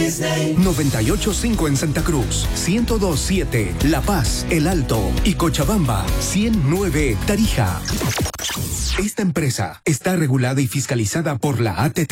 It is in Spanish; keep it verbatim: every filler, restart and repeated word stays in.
Disney. noventa y ocho punto cinco en Santa Cruz, ciento dos punto siete La Paz, El Alto y Cochabamba, ciento nueve Tarija. Esta empresa está regulada y fiscalizada por la A T T.